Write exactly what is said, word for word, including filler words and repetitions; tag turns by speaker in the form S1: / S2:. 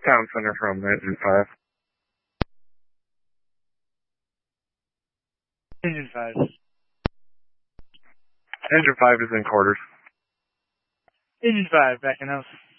S1: Town Center from Engine five.
S2: Engine five.
S1: Engine five is in quarters.
S2: Engine five, back in house.